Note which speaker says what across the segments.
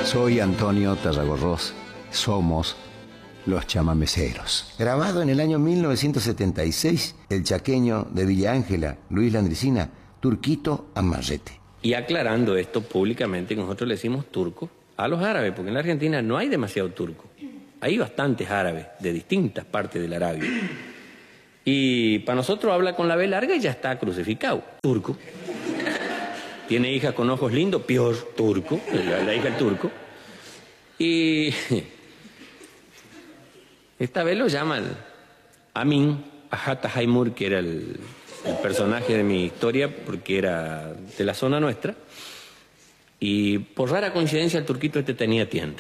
Speaker 1: Soy Antonio Tarragorros. Somos los chamameceros.
Speaker 2: Grabado en el año 1976, el chaqueño de Villa Ángela, Luis Landricina, Turquito Amarrete.
Speaker 3: Y aclarando esto públicamente, nosotros le decimos turco a los árabes, porque en la Argentina no hay demasiado turco. Hay bastantes árabes de distintas partes de la Arabia. Y para nosotros habla con la B larga y ya está crucificado. Turco. Tiene hija con ojos lindos, peor, turco. La hija del turco. Y esta vez lo llaman Amin Ajata Haimur, que era el personaje de mi historia, porque era de la zona nuestra. Y por rara coincidencia el turquito este tenía tienda.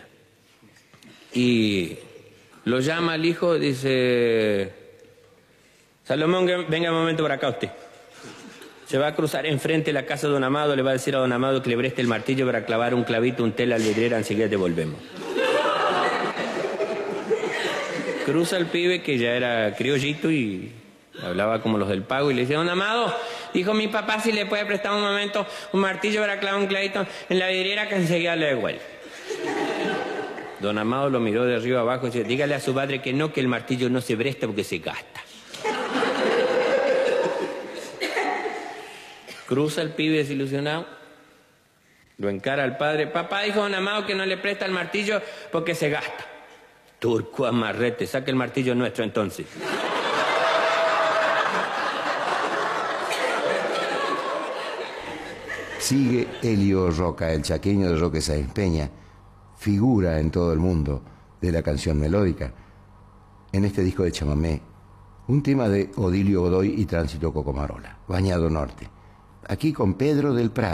Speaker 3: Y lo llama el hijo, dice: Salomón, venga un momento para acá usted. Se va a cruzar enfrente de la casa de don Amado, le va a decir a don Amado que le preste el martillo para clavar un clavito, un tela al vidriera, enseguida te volvemos. Cruza el pibe, que ya era criollito y hablaba como los del pago, y le dice: don Amado, dijo mi papá si le puede prestar un momento un martillo para clavar un clavito en la vidriera, que enseguida le devuelve. Don Amado lo miró de arriba abajo y dice: dígale a su padre que no, que el martillo no se presta porque se gasta. Cruza el pibe desilusionado, lo encara al padre. Papá dijo don Amado que no le presta el martillo porque se gasta. Turco Amarrete, saque el martillo nuestro entonces.
Speaker 2: Sigue Elio Roca, el chaqueño de Roque Sáenz Peña, figura en todo el mundo de la canción melódica. En este disco de chamamé, un tema de Odilio Godoy y Tránsito Cocomarola, Bañado Norte. Aquí con Pedro del Prado.